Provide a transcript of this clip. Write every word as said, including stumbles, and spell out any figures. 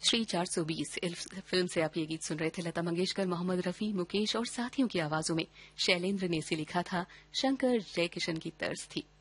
श्री चार सौ बीस फिल्म से आप ये गीत सुन रहे थे। लता मंगेशकर, मोहम्मद रफी, मुकेश और साथियों की आवाजों में शैलेंद्र ने इसे लिखा था। शंकर जयकिशन की तर्ज थी।